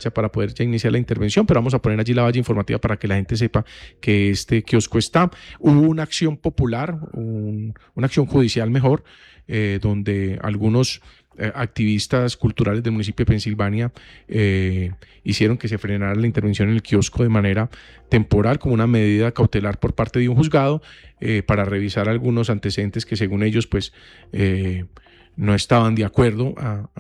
Hacha para poder ya iniciar la intervención, pero vamos a poner allí la valla informativa para que la gente sepa que este kiosco está. Hubo una acción popular, una acción judicial mejor, donde algunos activistas culturales del municipio de Pensilvania hicieron que se frenara la intervención en el kiosco de manera temporal como una medida cautelar por parte de un juzgado para revisar algunos antecedentes que según ellos pues no estaban de acuerdo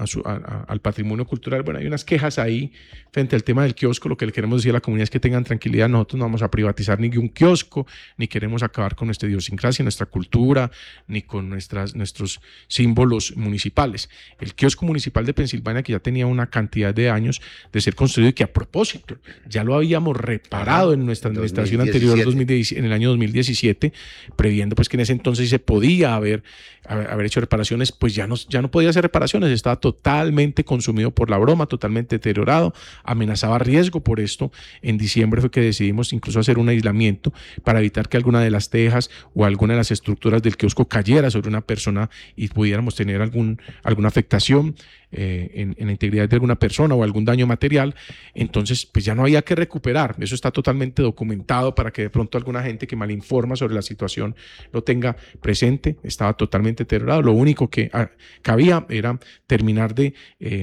al patrimonio cultural. Bueno, hay unas quejas ahí frente al tema del kiosco. Lo que le queremos decir a la comunidad es que tengan tranquilidad. Nosotros no vamos a privatizar ningún kiosco, ni queremos acabar con nuestra idiosincrasia, nuestra cultura, ni con nuestros símbolos municipales. El kiosco municipal de Pensilvania, que ya tenía una cantidad de años de ser construido y que a propósito ya lo habíamos reparado en nuestra administración anterior, en el año 2017, previendo pues que en ese entonces se podía haber hecho reparaciones, pues ya no podía hacer reparaciones, estaba totalmente consumido por la broma, totalmente deteriorado, amenazaba riesgo. Por esto en diciembre fue que decidimos incluso hacer un aislamiento para evitar que alguna de las tejas o alguna de las estructuras del kiosco cayera sobre una persona y pudiéramos tener alguna afectación en la integridad de alguna persona o algún daño material. Entonces pues ya no había que recuperar, eso está totalmente documentado para que de pronto alguna gente que malinforma sobre la situación lo tenga presente. Estaba totalmente deteriorado, lo único que cabía era terminar de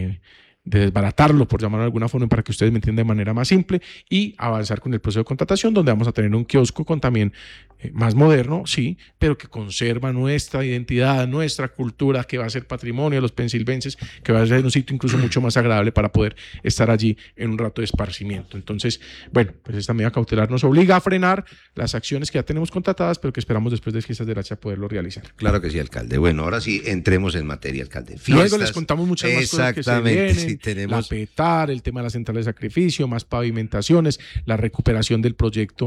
desbaratarlo, por llamarlo de alguna forma, para que ustedes me entiendan de manera más simple, y avanzar con el proceso de contratación, donde vamos a tener un kiosco con también más moderno, sí, pero que conserva nuestra identidad, nuestra cultura, que va a ser patrimonio de los pensilvenses, que va a ser un sitio incluso mucho más agradable para poder estar allí en un rato de esparcimiento. Entonces, bueno, pues esta medida cautelar nos obliga a frenar las acciones que ya tenemos contratadas, pero que esperamos después de Fiestas del Hacha poderlo realizar. Claro que sí, alcalde. Bueno, ahora sí, entremos en materia, alcalde. Fiestas, luego les contamos muchas más cosas que se vienen, sí, tenemos la PETAR, el tema de la central de sacrificio, más pavimentaciones, la recuperación del proyecto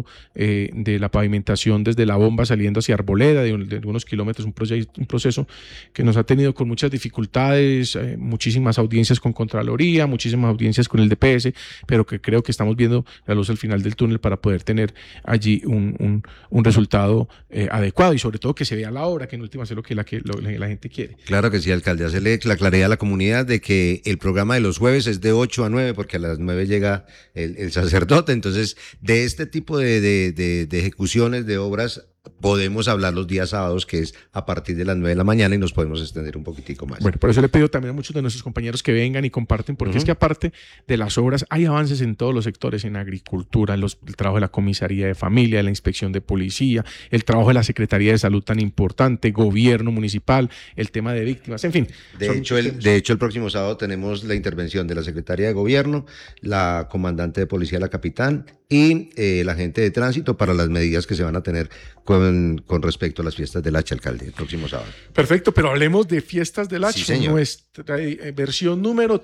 de la pavimentación desde la bomba saliendo hacia Arboleda, de algunos kilómetros, un proceso que nos ha tenido con muchas dificultades, muchísimas audiencias con Contraloría, muchísimas audiencias con el DPS, pero que creo que estamos viendo la luz al final del túnel para poder tener allí un resultado adecuado y sobre todo que se vea la obra, que en última es lo que la gente quiere. Claro que sí, alcalde, hacerle la claridad a la comunidad de que el programa de los jueves es de 8 a 9, porque a las 9 llega el sacerdote. Entonces, de este tipo de ejecuciones de obras podemos hablar los días sábados, que es a partir de las 9 de la mañana, y nos podemos extender un poquitico más. Bueno, por eso le pido también a muchos de nuestros compañeros que vengan y comparten, porque es que aparte de las obras hay avances en todos los sectores, en agricultura, el trabajo de la comisaría de familia, de la inspección de policía, el trabajo de la Secretaría de Salud tan importante, gobierno municipal, el tema de víctimas, en fin. De hecho, el próximo sábado tenemos la intervención de la Secretaría de Gobierno, la comandante de policía, la capitán, y la agente de tránsito para las medidas que se van a tener con respecto a las Fiestas del Hacha, alcalde, el próximo sábado. Perfecto, pero hablemos de Fiestas del Hacha, sí, señor. Nuestra versión número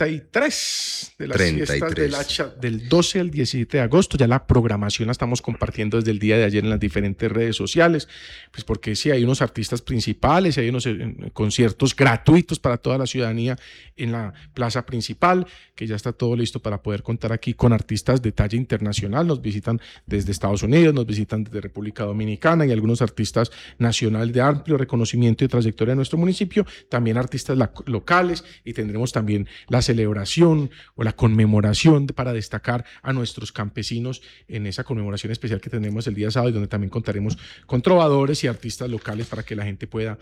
33 de las 33. Fiestas del Hacha, del 12 al 17 de agosto. Ya la programación la estamos compartiendo desde el día de ayer en las diferentes redes sociales, pues porque sí, hay unos artistas principales, hay unos conciertos gratuitos para toda la ciudadanía en la plaza principal, que ya está todo listo para poder contar aquí con artistas de talla internacional. Nos visitan desde Estados Unidos, nos visitan desde República Dominicana y algunos artistas nacionales de amplio reconocimiento y trayectoria de nuestro municipio, también artistas locales, y tendremos también la celebración o la conmemoración para destacar a nuestros campesinos en esa conmemoración especial que tendremos el día sábado, y donde también contaremos con trovadores y artistas locales para que la gente pueda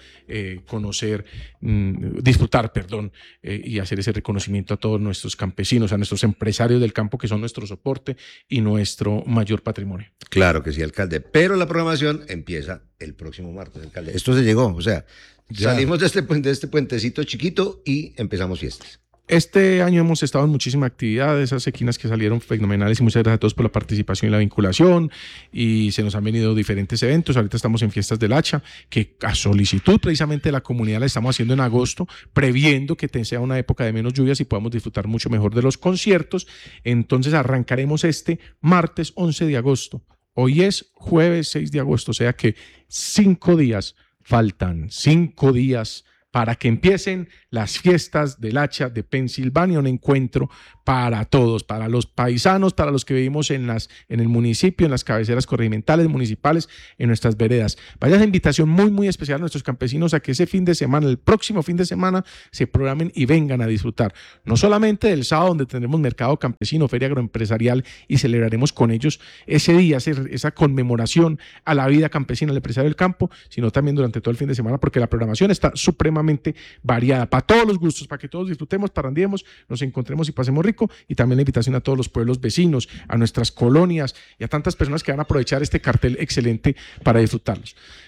disfrutar, y hacer ese reconocimiento a todos nuestros campesinos, a nuestros empresarios del campo, que son nuestro soporte y nuestro mayor patrimonio. Claro que sí, alcalde, pero la programación empieza el próximo martes, alcalde. Esto se llegó, o sea, ya salimos de este puentecito chiquito y empezamos fiestas. Este año hemos estado en muchísima actividad, esas equinas que salieron fenomenales, y muchas gracias a todos por la participación y la vinculación, y se nos han venido diferentes eventos. Ahorita estamos en Fiestas del Hacha, que a solicitud precisamente de la comunidad la estamos haciendo en agosto, previendo que sea una época de menos lluvias y podamos disfrutar mucho mejor de los conciertos. Entonces arrancaremos este martes 11 de agosto. Hoy es jueves 6 de agosto, o sea que 5 días, faltan 5 días para que empiecen las Fiestas del Hacha de Pensilvania, un encuentro para todos, para los paisanos, para los que vivimos en el municipio, en las cabeceras corregimentales, municipales, en nuestras veredas. Vaya esa invitación muy, muy especial a nuestros campesinos a que ese fin de semana, el próximo fin de semana, se programen y vengan a disfrutar, no solamente del sábado, donde tendremos mercado campesino, feria agroempresarial, y celebraremos con ellos ese día, esa conmemoración a la vida campesina, al empresario del campo, sino también durante todo el fin de semana, porque la programación está supremamente variada, para todos los gustos, para que todos disfrutemos, parrandiemos, nos encontremos y pasemos rico, y también la invitación a todos los pueblos vecinos, a nuestras colonias y a tantas personas que van a aprovechar este cartel excelente para disfrutar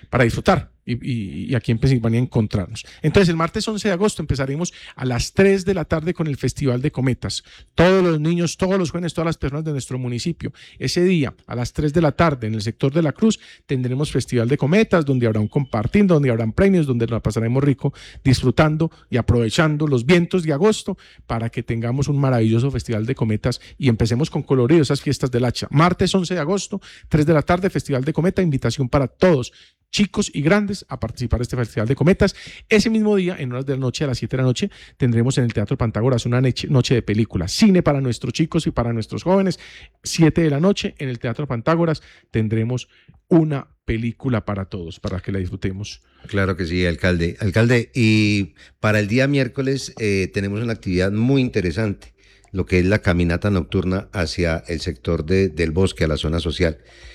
y aquí en Pensilvania encontrarnos. Entonces, el martes 11 de agosto empezaremos a las 3 de la tarde con el Festival de Cometas. Todos los niños, todos los jóvenes, todas las personas de nuestro municipio. Ese día, a las 3 de la tarde, en el sector de la Cruz, tendremos Festival de Cometas, donde habrá un compartiendo, donde habrán premios, donde nos pasaremos rico disfrutando y aprovechando los vientos de agosto para que tengamos un maravilloso Festival de Cometas y empecemos con colorido esas fiestas del hacha. Martes 11 de agosto, 3 de la tarde, Festival de Cometa, invitación para todos, chicos y grandes, a participar de este Festival de Cometas. Ese mismo día, en horas de la noche, a las 7 de la noche, tendremos en el Teatro Pantágoras una noche de películas, cine para nuestros chicos y para nuestros jóvenes. 7 de la noche, en el Teatro Pantágoras, tendremos una película para todos, para que la disfrutemos. Claro que sí, alcalde. Alcalde, y para el día miércoles tenemos una actividad muy interesante, lo que es la caminata nocturna hacia el sector del bosque, a la zona social.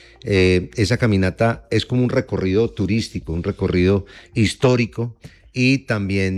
Esa caminata es como un recorrido turístico, un recorrido histórico y también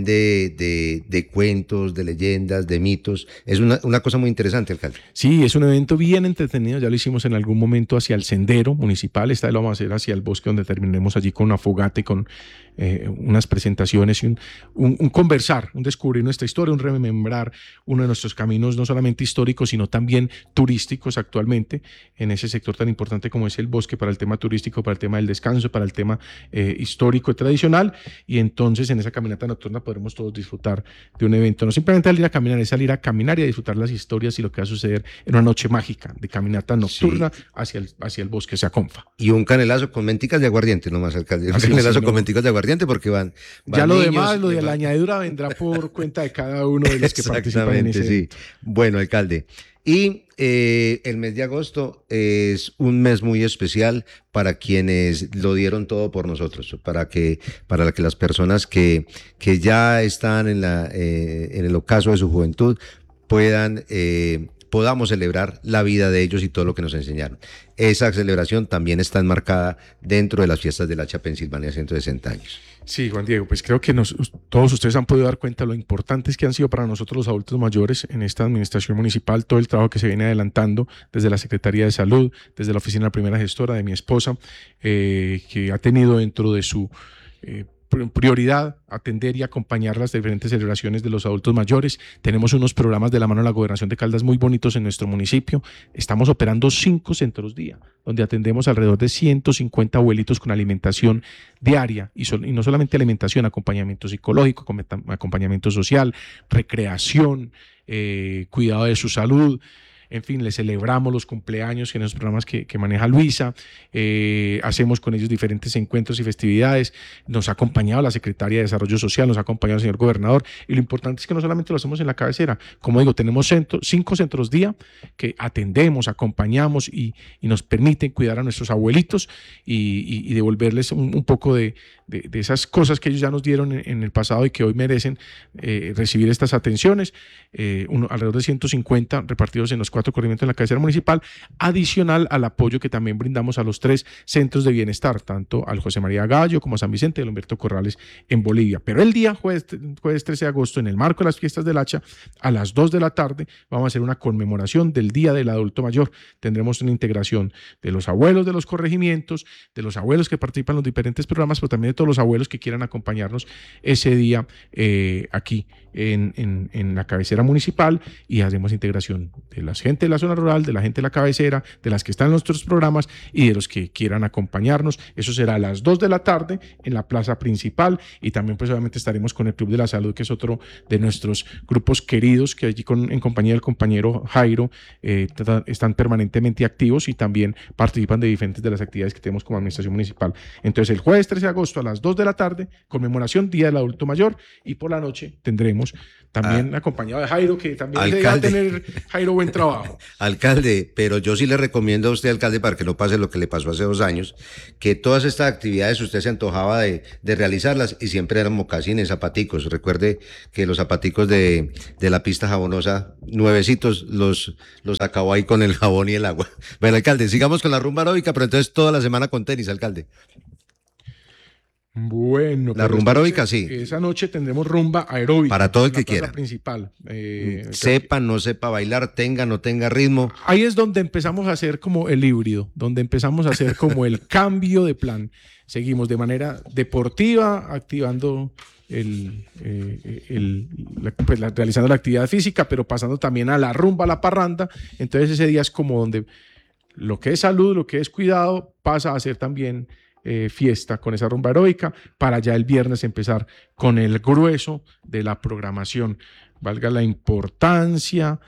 de cuentos, de leyendas, de mitos. Es una cosa muy interesante, alcalde. Sí, es un evento bien entretenido, ya lo hicimos en algún momento hacia el sendero municipal, esta vez lo vamos a hacer hacia el bosque, donde terminemos allí con una fogata y con unas presentaciones y un conversar, un descubrir nuestra historia, un remembrar uno de nuestros caminos, no solamente históricos, sino también turísticos actualmente, en ese sector tan importante como es el bosque, para el tema turístico, para el tema del descanso, para el tema histórico y tradicional. Y entonces en esa caminata nocturna podremos todos disfrutar de un evento, no simplemente salir a caminar, es salir a caminar y a disfrutar las historias y lo que va a suceder en una noche mágica de caminata nocturna, sí, hacia el bosque, hacia Confa. Y un canelazo con menticas de aguardiente nomás, alcalde. Un canelazo con menticas de aguardiente, porque van ya lo niños, demás, lo de la añadidura vendrá por cuenta de cada uno de los que participan en ese evento. Sí. Bueno, alcalde. Y el mes de agosto es un mes muy especial para quienes lo dieron todo por nosotros, para que las personas que ya están en el ocaso de su juventud podamos celebrar la vida de ellos y todo lo que nos enseñaron. Esa celebración también está enmarcada dentro de las fiestas del Hacha Pensilvania 160 años. Sí, Juan Diego, pues creo que todos ustedes han podido dar cuenta de lo importantes que han sido para nosotros los adultos mayores en esta administración municipal, todo el trabajo que se viene adelantando desde la Secretaría de Salud, desde la Oficina de la Primera Gestora de mi esposa, que ha tenido dentro de su prioridad atender y acompañar las diferentes celebraciones de los adultos mayores. Tenemos unos programas de la mano de la Gobernación de Caldas muy bonitos en nuestro municipio. Estamos operando 5 centros día, donde atendemos alrededor de 150 abuelitos con alimentación diaria y no solamente alimentación, acompañamiento psicológico, acompañamiento social, recreación, cuidado de su salud. En fin, les celebramos los cumpleaños en esos programas que maneja Luisa, hacemos con ellos diferentes encuentros y festividades, nos ha acompañado la Secretaria de Desarrollo Social, nos ha acompañado el señor Gobernador, y lo importante es que no solamente lo hacemos en la cabecera, como digo, tenemos 5 centros día que atendemos, acompañamos y nos permiten cuidar a nuestros abuelitos y devolverles un poco de esas cosas que ellos ya nos dieron en el pasado y que hoy merecen recibir estas atenciones, alrededor de 150 repartidos en los 4 corregimientos de la cabecera municipal, adicional al apoyo que también brindamos a los 3 centros de bienestar, tanto al José María Gallo como a San Vicente y al Humberto Corrales en Bolivia. Pero el día jueves 13 de agosto, en el marco de las fiestas del Hacha, a las 2 de la tarde, vamos a hacer una conmemoración del Día del Adulto Mayor. Tendremos una integración de los abuelos de los corregimientos, de los abuelos que participan en los diferentes programas, pero también de todos los abuelos que quieran acompañarnos ese día aquí en la cabecera municipal, y hacemos integración de la gente de la zona rural, de la gente de la cabecera, de las que están en nuestros programas y de los que quieran acompañarnos. Eso será a las 2 de la tarde en la plaza principal, y también pues obviamente estaremos con el Club de la Salud, que es otro de nuestros grupos queridos que allí en compañía del compañero Jairo están permanentemente activos y también participan de diferentes de las actividades que tenemos como administración municipal. Entonces el jueves 13 de agosto a las 2 de la tarde, conmemoración Día del Adulto Mayor, y por la noche tendremos también acompañado de Jairo, que también va a tener Jairo buen trabajo. Alcalde, pero yo sí le recomiendo a usted, alcalde, para que no pase lo que le pasó hace 2 años, que todas estas actividades usted se antojaba de realizarlas y siempre eran mocasines, zapaticos. Recuerde que los zapaticos de la pista jabonosa, nuevecitos, los acabó ahí con el jabón y el agua. Bueno, alcalde, sigamos con la rumba aeróbica, pero entonces toda la semana con tenis, alcalde. Bueno, la rumba aeróbica, sí. Esa noche tendremos rumba aeróbica. Para todo el que quiera. Principal. Sepa, no sepa bailar, tenga, no tenga ritmo. Ahí es donde empezamos a hacer como el híbrido, donde empezamos a hacer como el cambio de plan. Seguimos de manera deportiva, activando realizando la actividad física, pero pasando también a la rumba, a la parranda. Entonces ese día es como donde lo que es salud, lo que es cuidado, pasa a ser también fiesta con esa rumba aeróbica, para ya el viernes empezar con el grueso de la programación. Valga la importancia,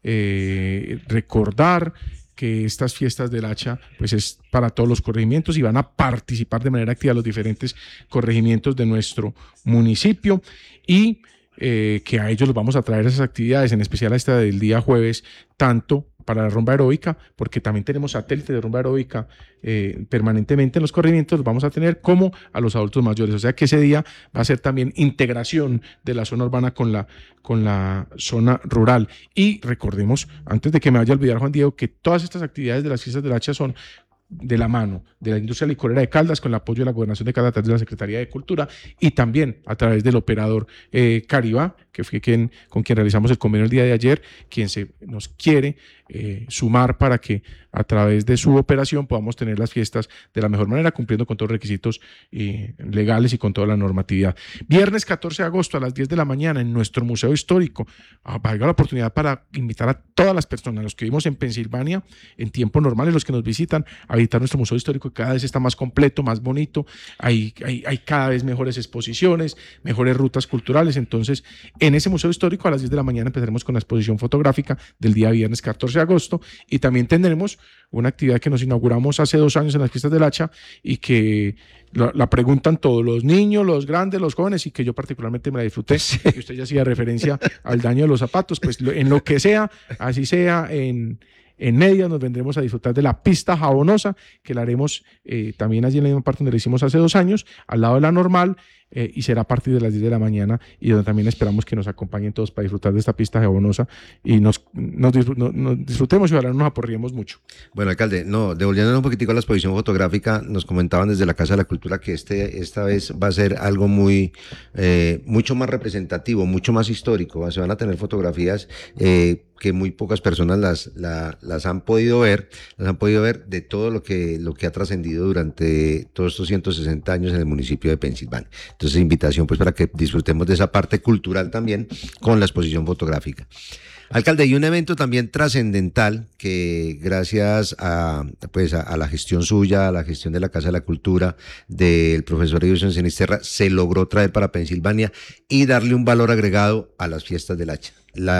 recordar que estas fiestas del Hacha pues es para todos los corregimientos y van a participar de manera activa los diferentes corregimientos de nuestro municipio, y que a ellos los vamos a traer esas actividades, en especial a esta del día jueves, tanto para la rumba aeróbica, porque también tenemos satélites de rumba aeróbica permanentemente en los corregimientos, los vamos a tener, como a los adultos mayores. O sea que ese día va a ser también integración de la zona urbana con la zona rural. Y recordemos, antes de que me vaya a olvidar, Juan Diego, que todas estas actividades de las fiestas del Hacha son de la mano de la industria licorera de Caldas, con el apoyo de la Gobernación de Caldas, a través de la Secretaría de Cultura, y también a través del operador Caribá, que fue con quien realizamos el convenio el día de ayer, quien nos quiere sumar para que a través de su operación podamos tener las fiestas de la mejor manera, cumpliendo con todos los requisitos legales y con toda la normatividad. Viernes 14 de agosto a las 10 de la mañana en nuestro Museo Histórico. Valga la oportunidad para invitar a todas las personas, los que vivimos en Pensilvania en tiempo normal y los que nos visitan, a visitar nuestro Museo Histórico, que cada vez está más completo, más bonito. Hay cada vez mejores exposiciones, mejores rutas culturales. Entonces, en ese Museo Histórico a las 10 de la mañana empezaremos con la exposición fotográfica del día viernes 14 de agosto, y también tendremos una actividad que nos inauguramos hace 2 años en las fiestas del Hacha y que la preguntan todos, los niños, los grandes, los jóvenes, y que yo particularmente me la disfruté. Sí. Y usted ya hacía referencia al daño de los zapatos, pues en lo que sea, así sea en medias, nos vendremos a disfrutar de la pista jabonosa, que la haremos también allí en la misma parte donde la hicimos hace 2 años, al lado de la normal, y será a partir de las 10 de la mañana, y donde también esperamos que nos acompañen todos para disfrutar de esta pista jabonosa y nos disfrutemos, y ojalá nos aporriemos mucho. Bueno, alcalde, devolviéndonos un poquitico a la exposición fotográfica, nos comentaban desde la Casa de la Cultura que esta vez va a ser algo mucho más representativo, mucho más histórico. Se van a tener fotografías que muy pocas personas las han podido ver de todo lo que ha trascendido durante todos estos 160 años en el municipio de Pensilvania. Entonces, invitación pues para que disfrutemos de esa parte cultural también con la exposición fotográfica. Alcalde, y un evento también trascendental que gracias a la gestión suya, a la gestión de la Casa de la Cultura, del profesor Edison Sinisterra, se logró traer para Pensilvania y darle un valor agregado a las fiestas del Hacha,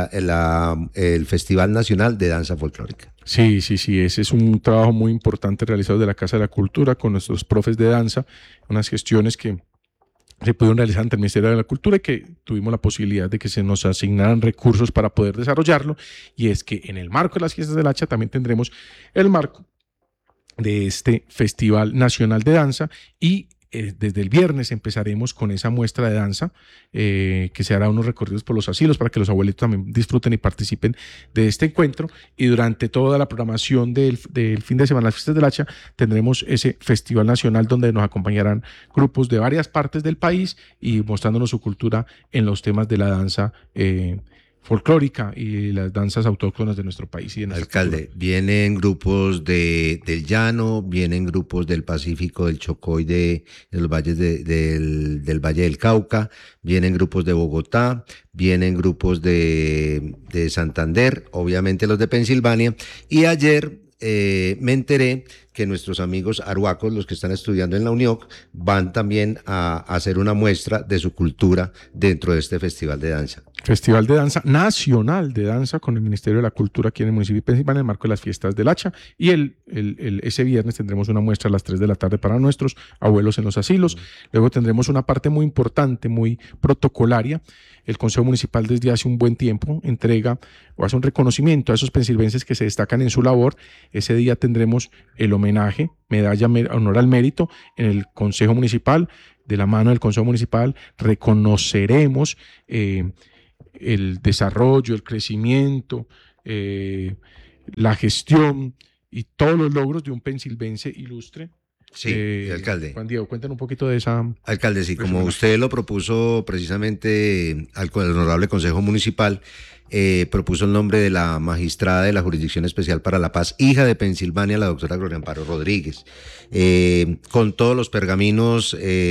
el Festival Nacional de Danza Folclórica. Sí, ese es un trabajo muy importante realizado de la Casa de la Cultura con nuestros profes de danza, unas gestiones que se pudieron realizar ante el Ministerio de la Cultura y que tuvimos la posibilidad de que se nos asignaran recursos para poder desarrollarlo. Y es que en el marco de las fiestas del Hacha también tendremos el marco de este Festival Nacional de Danza, y desde el viernes empezaremos con esa muestra de danza, que se hará unos recorridos por los asilos para que los abuelitos también disfruten y participen de este encuentro, y durante toda la programación del fin de semana, las fiestas del Hacha, tendremos ese Festival Nacional donde nos acompañarán grupos de varias partes del país y mostrándonos su cultura en los temas de la danza folclórica y las danzas autóctonas de nuestro país. Alcalde, vienen grupos del Llano, vienen grupos del Pacífico, del Chocó y de los valles del Valle del Cauca, vienen grupos de Bogotá, vienen grupos de Santander, obviamente los de Pensilvania, y ayer me enteré que nuestros amigos aruacos, los que están estudiando en la UNIOC, van también a hacer una muestra de su cultura dentro de este festival de danza. Festival de Danza Nacional de Danza con el Ministerio de la Cultura aquí en el municipio de Pensilvania en el marco de las fiestas del Hacha. Y ese viernes tendremos una muestra a las 3 de la tarde para nuestros abuelos en los asilos. Luego tendremos una parte muy importante, muy protocolaria. El Consejo Municipal desde hace un buen tiempo entrega o hace un reconocimiento a esos pensilvenses que se destacan en su labor. Ese día tendremos el homenaje, medalla honor al mérito en el Consejo Municipal. De la mano del Consejo Municipal reconoceremos el desarrollo, el crecimiento, la gestión y todos los logros de un pensilvense ilustre. Sí, alcalde. Juan Diego, cuéntanos un poquito de esa... Alcalde, sí, como usted lo propuso precisamente al Honorable Consejo Municipal, propuso el nombre de la magistrada de la Jurisdicción Especial para la Paz, hija de Pensilvania, la doctora Gloria Amparo Rodríguez, con todos los pergaminos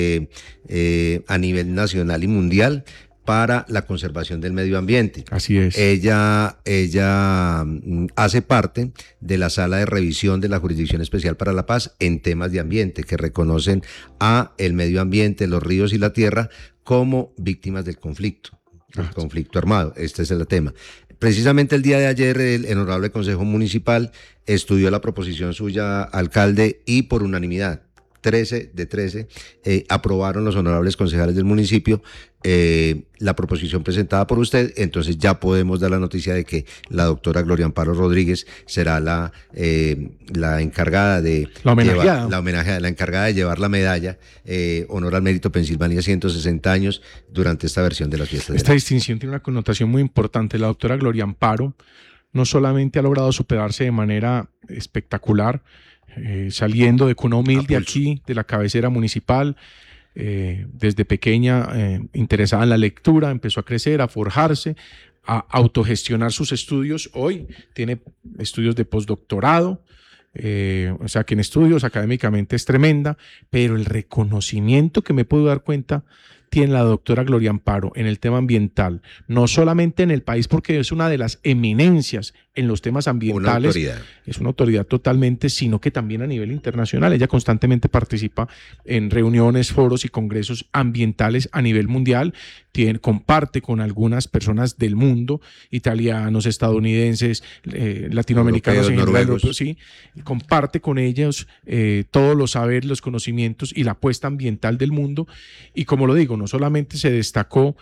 a nivel nacional y mundial para la conservación del medio ambiente. Así es. Ella hace parte de la sala de revisión de la Jurisdicción Especial para la Paz en temas de ambiente, que reconocen a el medio ambiente, los ríos y la tierra como víctimas del conflicto armado. Este es el tema. Precisamente el día de ayer el Honorable Consejo Municipal estudió la proposición suya, alcalde, y por unanimidad, 13 de 13, aprobaron los honorables concejales del municipio la proposición presentada por usted. Entonces ya podemos dar la noticia de que la doctora Gloria Amparo Rodríguez será la encargada de la encargada de llevar la medalla honor al mérito Pensilvania 160 años durante esta versión de las fiestas. Esta distinción tiene una connotación muy importante. La doctora Gloria Amparo no solamente ha logrado superarse de manera espectacular, saliendo de cuna humilde aquí, de la cabecera municipal, desde pequeña interesada en la lectura, empezó a crecer, a forjarse, a autogestionar sus estudios. Hoy tiene estudios de postdoctorado, o sea que en estudios académicamente es tremenda, pero el reconocimiento que me puedo dar cuenta tiene la doctora Gloria Amparo en el tema ambiental, no solamente en el país, porque es una de las eminencias en los temas ambientales, es una autoridad totalmente, sino que también a nivel internacional. Ella constantemente participa en reuniones, foros y congresos ambientales a nivel mundial, comparte con algunas personas del mundo, italianos, estadounidenses, latinoamericanos, europeos, sí, comparte con ellos todos los saberes, los conocimientos y la apuesta ambiental del mundo. Y como lo digo, no solamente se destacó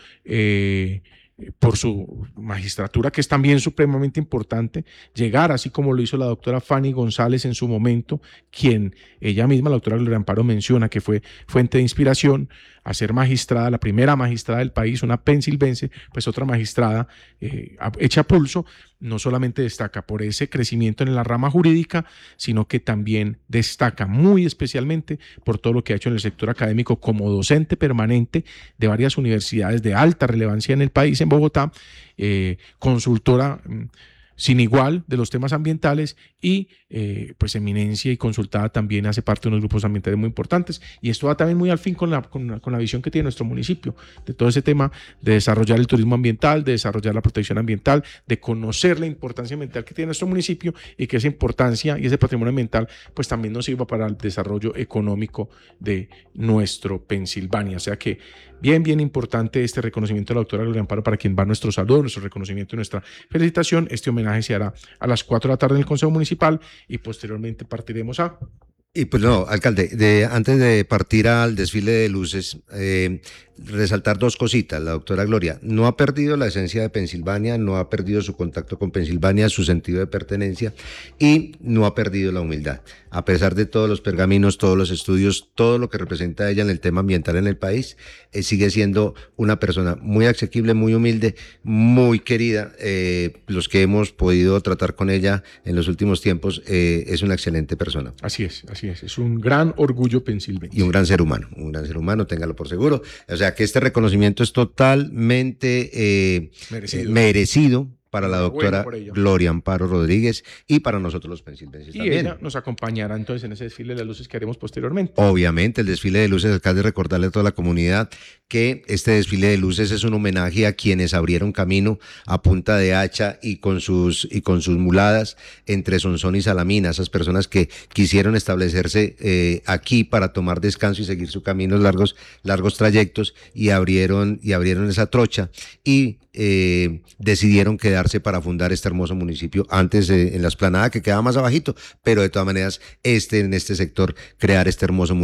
por su magistratura, que es también supremamente importante, llegar, así como lo hizo la doctora Fanny González en su momento, quien ella misma, la doctora Gloria Amparo, menciona que fue fuente de inspiración, a ser magistrada, la primera magistrada del país, una pensilvense, pues otra magistrada hecha a pulso. No solamente destaca por ese crecimiento en la rama jurídica, sino que también destaca muy especialmente por todo lo que ha hecho en el sector académico como docente permanente de varias universidades de alta relevancia en el país, en Bogotá, consultora sin igual de los temas ambientales y pues eminencia y consultada también, hace parte de unos grupos ambientales muy importantes. Y esto va también muy al fin con la visión que tiene nuestro municipio, de todo ese tema de desarrollar el turismo ambiental, de desarrollar la protección ambiental, de conocer la importancia ambiental que tiene nuestro municipio y que esa importancia y ese patrimonio ambiental pues también nos sirva para el desarrollo económico de nuestro Pensilvania. O sea que bien importante este reconocimiento de la doctora Gloria Amparo, para quien va nuestro saludo, nuestro reconocimiento y nuestra felicitación. Este homenaje se hará a las 4 de la tarde en el Consejo Municipal y posteriormente partiremos a... Y pues no, alcalde, antes de partir al desfile de luces, resaltar dos cositas. La doctora Gloria no ha perdido la esencia de Pensilvania, no ha perdido su contacto con Pensilvania, su sentido de pertenencia, y no ha perdido la humildad. A pesar de todos los pergaminos, todos los estudios, todo lo que representa ella en el tema ambiental en el país, sigue siendo una persona muy asequible, muy humilde, muy querida. Los que hemos podido tratar con ella en los últimos tiempos, es una excelente persona. Así es un gran orgullo pensilvense. Y un gran ser humano, téngalo por seguro. O sea que este reconocimiento es totalmente merecido para la Enhorabuena doctora por ello. Gloria Amparo Rodríguez y para nosotros los pensilvenses Y también. ella nos acompañará entonces en ese desfile de las luces que haremos posteriormente. Obviamente, el desfile de luces, alcalde, recordarle a toda la comunidad que este desfile de luces es un homenaje a quienes abrieron camino a punta de hacha y con sus muladas entre Sonsón y Salamina, esas personas que quisieron establecerse aquí para tomar descanso y seguir sus caminos largos trayectos y abrieron esa trocha y decidieron quedarse para fundar este hermoso municipio antes en la explanada que quedaba más abajito, pero de todas maneras en este sector crear este hermoso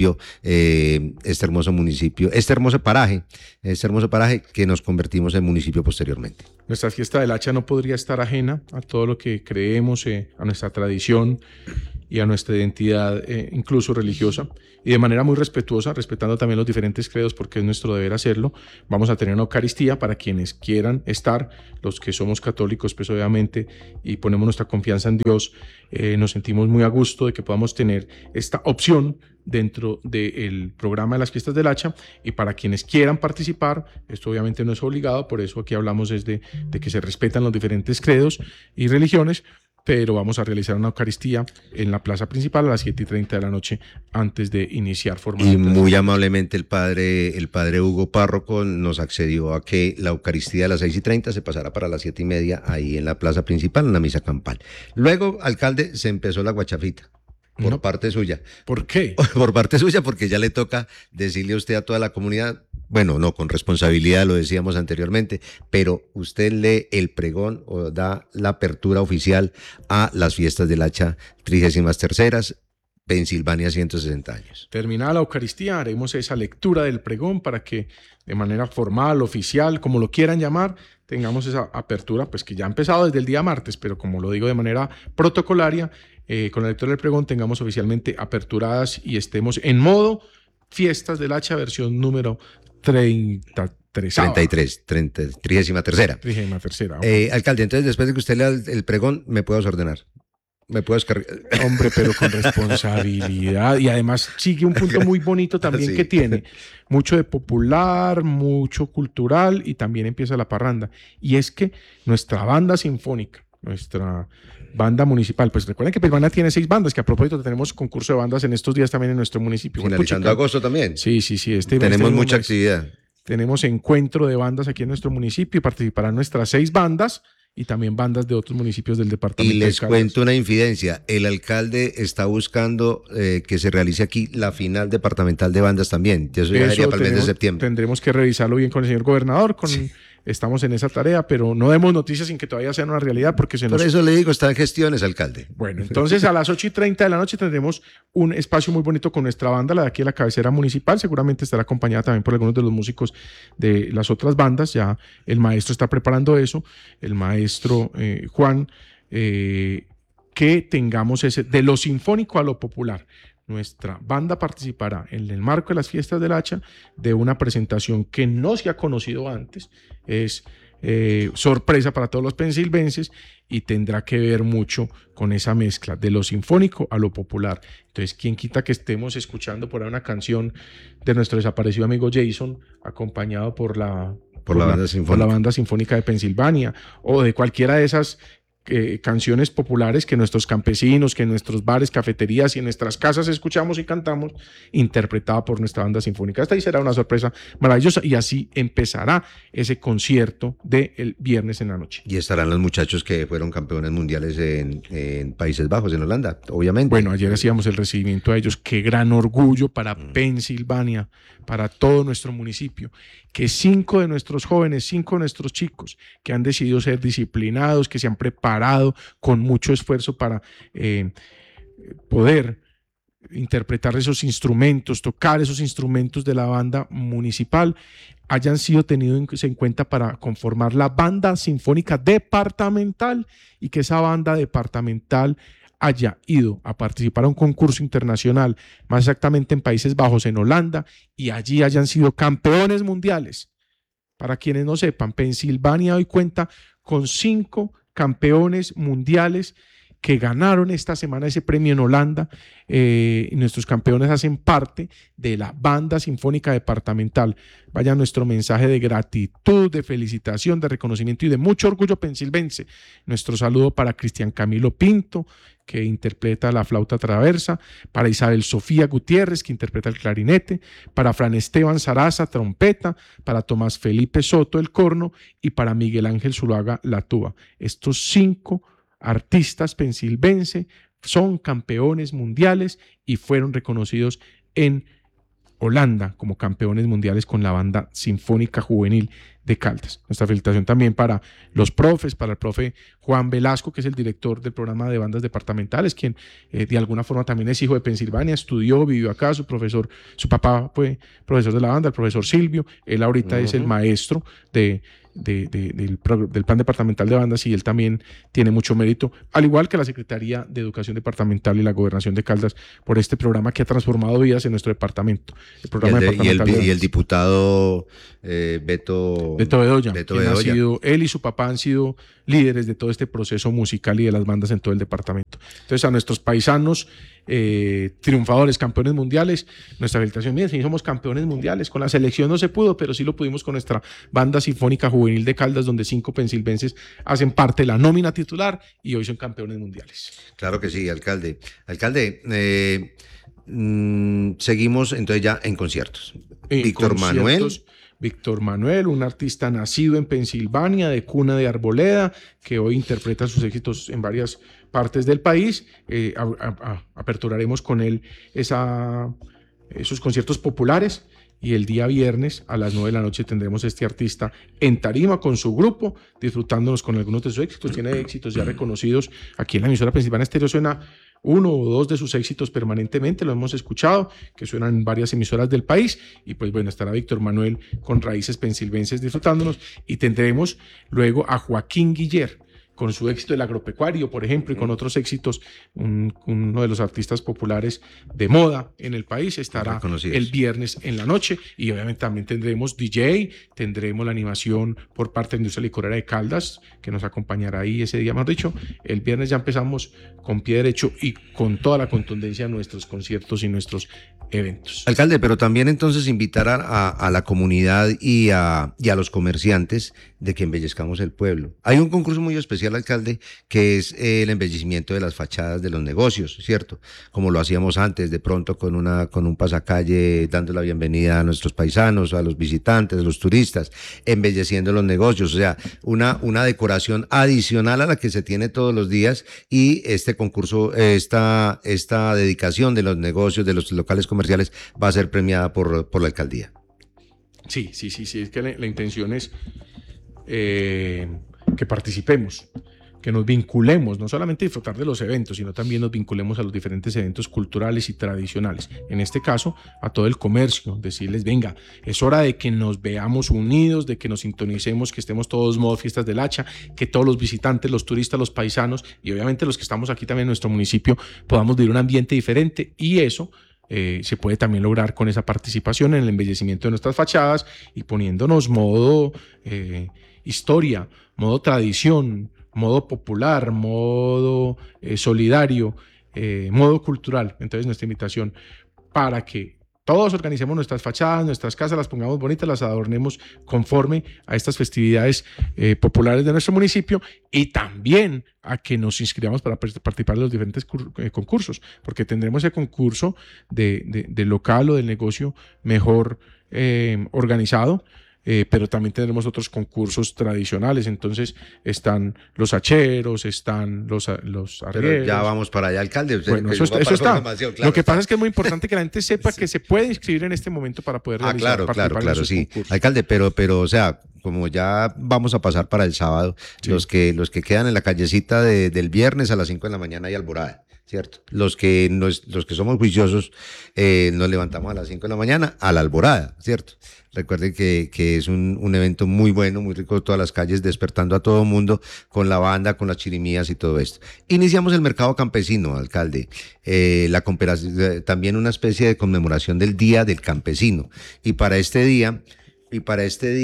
paraje que nos convertimos en municipio posteriormente. Nuestra fiesta del hacha no podría estar ajena a todo lo que creemos, a nuestra tradición y a nuestra identidad, incluso religiosa, y de manera muy respetuosa, respetando también los diferentes credos, porque es nuestro deber hacerlo. Vamos a tener una Eucaristía para quienes quieran estar, los que somos católicos, pues obviamente, y ponemos nuestra confianza en Dios, nos sentimos muy a gusto de que podamos tener esta opción dentro del programa de las fiestas del hacha, y para quienes quieran participar, esto obviamente no es obligado, por eso aquí hablamos de que se respetan los diferentes credos y religiones, pero vamos a realizar una Eucaristía en la plaza principal a las 7:30 de la noche antes de iniciar formalmente. Y muy amablemente el padre Hugo Párroco nos accedió a que la Eucaristía a las 6:30 se pasara para las 7:30 ahí en la plaza principal, en la misa campal. Luego, alcalde, se empezó la guachafita. Por parte suya. ¿Por qué? Por parte suya, porque ya le toca decirle a usted a toda la comunidad, bueno, no, con responsabilidad, lo decíamos anteriormente, pero usted lee el pregón o da la apertura oficial a las fiestas del hacha 33ª, Pensilvania 160 años. Terminada la Eucaristía, haremos esa lectura del pregón para que de manera formal, oficial, como lo quieran llamar, tengamos esa apertura, pues que ya ha empezado desde el día martes, pero como lo digo de manera protocolaria, con la lectura del pregón tengamos oficialmente aperturadas y estemos en modo fiestas del hacha versión número 33. 33ª. Okay. Alcalde, entonces después de que usted lea el pregón, ¿me puedo ordenar? ¿Me puedo descargar? Hombre, pero con responsabilidad. Y además sigue un punto muy bonito también sí. Que tiene mucho de popular, mucho cultural y también empieza la parranda. Y es que nuestra banda sinfónica, nuestra banda municipal, pues recuerden que Pensilvania tiene 6 bandas, que a propósito tenemos concurso de bandas en estos días también en nuestro municipio. Finalizando agosto también. Sí. Tenemos mucha actividad. Tenemos encuentro de bandas aquí en nuestro municipio y participarán nuestras 6 bandas y también bandas de otros municipios del departamento. Y les cuento una infidencia, el alcalde está buscando que se realice aquí la final departamental de bandas también, eso ya sería para el mes de septiembre. Tendremos que revisarlo bien con el señor gobernador, sí. Estamos en esa tarea, pero no demos noticias sin que todavía sean una realidad porque se nos... Por eso le digo, está en gestiones, alcalde. Bueno, entonces a las 8:30 de la noche tendremos un espacio muy bonito con nuestra banda, la de aquí de la cabecera municipal, seguramente estará acompañada también por algunos de los músicos de las otras bandas, ya el maestro está preparando eso, el maestro Juan, que tengamos ese, de lo sinfónico a lo popular. Nuestra banda participará en el marco de las fiestas del hacha de una presentación que no se ha conocido antes, es sorpresa para todos los pensilvenses y tendrá que ver mucho con esa mezcla de lo sinfónico a lo popular. Entonces, ¿quién quita que estemos escuchando por ahí una canción de nuestro desaparecido amigo Jason, acompañado por la banda sinfónica de Pensilvania o de cualquiera de esas canciones populares que nuestros campesinos, que en nuestros bares, cafeterías y en nuestras casas escuchamos y cantamos, interpretada por nuestra banda sinfónica? Esta ahí será una sorpresa maravillosa y así empezará ese concierto del viernes en la noche. Y estarán los muchachos que fueron campeones mundiales en Países Bajos, en Holanda, obviamente. Bueno, ayer hacíamos el recibimiento a ellos. Qué gran orgullo para Pensilvania, para todo nuestro municipio, que 5 de nuestros jóvenes, 5 de nuestros chicos que han decidido ser disciplinados, que se han preparado con mucho esfuerzo para poder interpretar esos instrumentos, tocar esos instrumentos de la banda municipal, hayan sido tenidos en cuenta para conformar la banda sinfónica departamental y que esa banda departamental haya ido a participar a un concurso internacional, más exactamente en Países Bajos, en Holanda, y allí hayan sido campeones mundiales. Para quienes no sepan, Pensilvania hoy cuenta con 5 campeones mundiales que ganaron esta semana ese premio en Holanda. Nuestros campeones hacen parte de la Banda Sinfónica Departamental. Vaya nuestro mensaje de gratitud, de felicitación, de reconocimiento y de mucho orgullo pensilvense. Nuestro saludo para Cristian Camilo Pinto, que interpreta la flauta traversa, para Isabel Sofía Gutiérrez, que interpreta el clarinete, para Fran Esteban Saraza, trompeta, para Tomás Felipe Soto, el corno, y para Miguel Ángel Zuluaga, la tuba. Estos 5 artistas pensilvenses son campeones mundiales y fueron reconocidos en Holanda como campeones mundiales con la Banda Sinfónica Juvenil de Caldas. Nuestra felicitación también para los profes, para el profe Juan Velasco, que es el director del programa de bandas departamentales, quien de alguna forma también es hijo de Pensilvania, estudió, vivió acá, su papá fue profesor de la banda, el profesor Silvio, él ahorita es el maestro del plan departamental de bandas y él también tiene mucho mérito, al igual que la Secretaría de Educación Departamental y la Gobernación de Caldas, por este programa que ha transformado vidas en nuestro departamento. El programa y el diputado Beto Bedoya. Él y su papá han sido líderes de todo este proceso musical y de las bandas en todo el departamento. Entonces, a nuestros paisanos triunfadores, campeones mundiales, nuestra felicitación. Miren, sí somos campeones mundiales, con la selección no se pudo, pero sí lo pudimos con nuestra Banda Sinfónica Juvenil de Caldas, donde 5 pensilvenses hacen parte de la nómina titular y hoy son campeones mundiales. Claro que sí, alcalde. Seguimos entonces ya en conciertos. Víctor Manuel, un artista nacido en Pensilvania, de cuna de arboleda, que hoy interpreta sus éxitos en varias partes del país. Aperturaremos con él esos conciertos populares y el día viernes a las 9 de la noche tendremos a este artista en tarima con su grupo, disfrutándonos con algunos de sus éxitos. Tiene éxitos ya reconocidos. Aquí en la emisora Pensilvania Estéreo suena 1 o 2 de sus éxitos permanentemente, lo hemos escuchado, que suenan en varias emisoras del país, y pues bueno, estará Víctor Manuel con raíces pensilvenses disfrutándonos, y tendremos luego a Joaquín Guiller, con su éxito del agropecuario, por ejemplo, y con otros éxitos, uno de los artistas populares de moda en el país, estará el viernes en la noche, y obviamente también tendremos DJ, tendremos la animación por parte de la Industria Licorera de Caldas, que nos acompañará ahí ese día, mejor dicho. El viernes ya empezamos con pie derecho y con toda la contundencia nuestros conciertos y nuestros eventos. Alcalde, pero también entonces invitar a la comunidad y a los comerciantes de que embellezcamos el pueblo. Hay un concurso muy especial, alcalde, que es el embellecimiento de las fachadas de los negocios, ¿cierto? Como lo hacíamos antes, de pronto con un pasacalle, dando la bienvenida a nuestros paisanos, a los visitantes, a los turistas, embelleciendo los negocios, o sea, una decoración adicional a la que se tiene todos los días, y este concurso, esta dedicación de los negocios, de los locales comerciales, va a ser premiada por la alcaldía. Sí, es que la intención es que participemos, que nos vinculemos, no solamente disfrutar de los eventos, sino también nos vinculemos a los diferentes eventos culturales y tradicionales. En este caso, a todo el comercio, decirles, venga, es hora de que nos veamos unidos, de que nos sintonicemos, que estemos todos modo fiestas del hacha, que todos los visitantes, los turistas, los paisanos y obviamente los que estamos aquí también en nuestro municipio podamos vivir un ambiente diferente, y eso se puede también lograr con esa participación en el embellecimiento de nuestras fachadas y poniéndonos modo historia, modo tradición, modo popular, modo solidario, modo cultural. Entonces nuestra invitación para que todos organicemos nuestras fachadas, nuestras casas, las pongamos bonitas, las adornemos conforme a estas festividades populares de nuestro municipio, y también a que nos inscribamos para participar de los diferentes concursos, porque tendremos el concurso de local o del negocio mejor organizado, pero también tendremos otros concursos tradicionales. Entonces están los hacheros, están los arrieros. Pero ya vamos para allá, alcalde. Bueno, eso está. Claro, lo que pasa es que es muy importante que la gente sepa que se puede inscribir en este momento para poder realizar, claro, sí. Concursos. Alcalde, pero, o sea, como ya vamos a pasar para el sábado, sí. los que quedan en la callecita del viernes a las 5 de la mañana hay alborada, ¿cierto? Los que somos juiciosos nos levantamos a las 5 de la mañana a la alborada, ¿cierto? Recuerden que es un evento muy bueno, muy rico, todas las calles, despertando a todo el mundo con la banda, con las chirimías y todo esto. Iniciamos el mercado campesino, alcalde, también una especie de conmemoración del Día del Campesino. Y para este día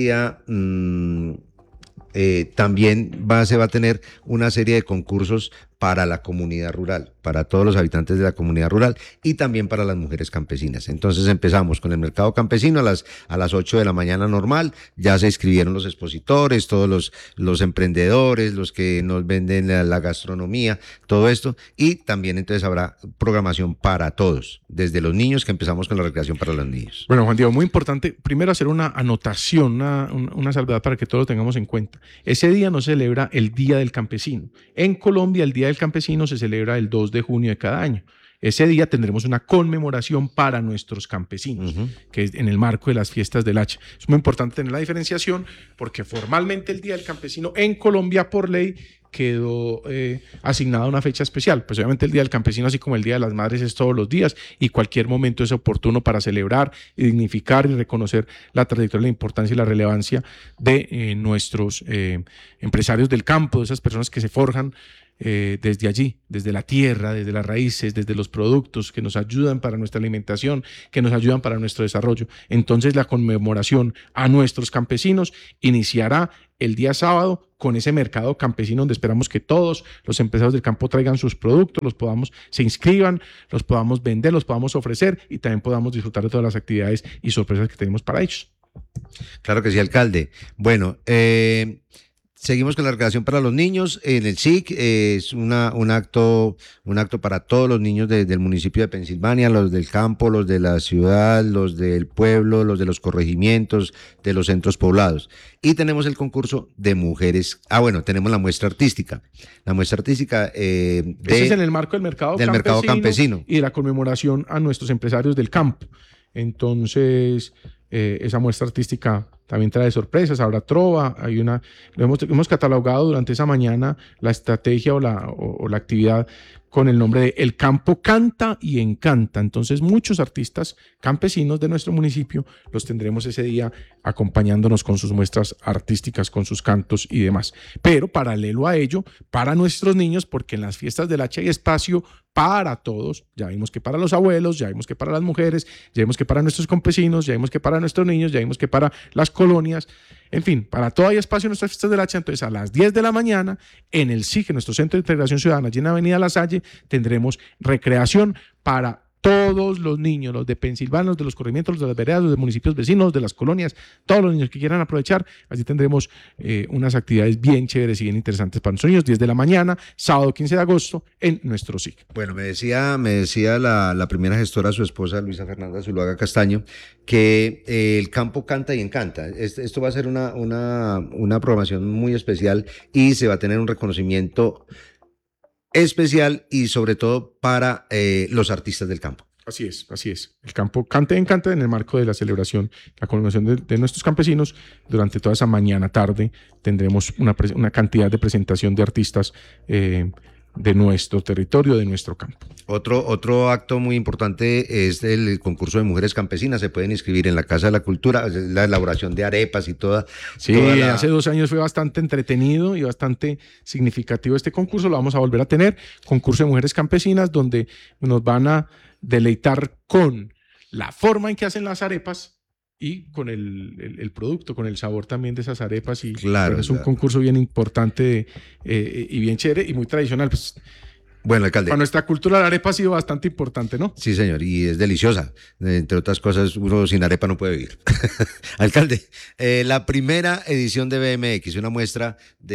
también se va a tener una serie de concursos para la comunidad rural, para todos los habitantes de la comunidad rural y también para las mujeres campesinas. Entonces empezamos con el mercado campesino a las 8 de la mañana normal, ya se inscribieron los expositores, todos los emprendedores, los que nos venden la gastronomía, todo esto, y también entonces habrá programación para todos, desde los niños, que empezamos con la recreación para los niños. Bueno, Juan Diego, muy importante, primero hacer una anotación, una salvedad para que todos lo tengamos en cuenta. Ese día no se celebra el Día del Campesino. En Colombia, el Día del Campesino se celebra el 2 de junio de cada año. Ese día tendremos una conmemoración para nuestros campesinos, que es en el marco de las fiestas del hacha. Es muy importante tener la diferenciación porque formalmente el Día del Campesino en Colombia, por ley, quedó asignada una fecha especial. Pues obviamente el Día del Campesino, así como el Día de las Madres, es todos los días y cualquier momento es oportuno para celebrar y dignificar y reconocer la trayectoria, la importancia y la relevancia de nuestros empresarios del campo, de esas personas que se forjan desde allí, desde la tierra, desde las raíces, desde los productos que nos ayudan para nuestra alimentación, que nos ayudan para nuestro desarrollo. Entonces la conmemoración a nuestros campesinos iniciará el día sábado con ese mercado campesino donde esperamos que todos los empresarios del campo traigan sus productos, se inscriban, los podamos vender, los podamos ofrecer y también podamos disfrutar de todas las actividades y sorpresas que tenemos para ellos. Claro que sí, alcalde. Bueno, seguimos con la recreación para los niños en el SIC. Es un acto para todos los niños del municipio de Pensilvania, los del campo, los de la ciudad, los del pueblo, los de los corregimientos, de los centros poblados. Y tenemos el concurso de mujeres. Bueno, tenemos la muestra artística. La muestra artística Eso es en el marco del mercado campesino y de la conmemoración a nuestros empresarios del campo. Entonces, esa muestra artística también trae sorpresas, habrá trova, hemos catalogado durante esa mañana la estrategia o la actividad con el nombre de El Campo Canta y Encanta. Entonces muchos artistas campesinos de nuestro municipio los tendremos ese día acompañándonos con sus muestras artísticas, con sus cantos y demás. Pero paralelo a ello, para nuestros niños, porque en las fiestas del Hacha hay espacio para todos, ya vimos que para los abuelos, ya vimos que para las mujeres, ya vimos que para nuestros campesinos, ya vimos que para nuestros niños, ya vimos que para las colonias, en fin, para todo hay espacio en nuestras fiestas del Hacha. Entonces a las 10 de la mañana en el SIG, en nuestro Centro de Integración Ciudadana, allí en Avenida La Salle, tendremos recreación para todos los niños, los de Pensilvania, los de los corregimientos, los de las veredas, los de municipios vecinos, de las colonias, todos los niños que quieran aprovechar. Allí tendremos unas actividades bien chéveres y bien interesantes para nuestros niños, 10 de la mañana, sábado 15 de agosto, en nuestro SIG. Bueno, me decía la primera gestora, su esposa, Luisa Fernanda Zuluaga Castaño, que el campo canta y encanta. Esto va a ser una programación muy especial y se va a tener un reconocimiento especial y sobre todo para los artistas del campo. Así es, así es. El campo canta y encanta en el marco de la celebración, la conmemoración de nuestros campesinos. Durante toda esa mañana, tarde, tendremos una cantidad de presentación de artistas de nuestro territorio, de nuestro campo. Otro acto muy importante es el concurso de mujeres campesinas. Se pueden inscribir en la Casa de la Cultura, la elaboración de arepas y toda. Sí, hace 2 años fue bastante entretenido y bastante significativo este concurso. Lo vamos a volver a tener. Concurso de mujeres campesinas, donde nos van a deleitar con la forma en que hacen las arepas y con el producto, con el sabor también de esas arepas. Y claro, es un concurso bien importante y bien chévere y muy tradicional. Pues, bueno, alcalde. Para nuestra cultura la arepa ha sido bastante importante, ¿no? Sí, señor, y es deliciosa. Entre otras cosas, uno sin arepa no puede vivir. Alcalde, la primera edición de BMX, una muestra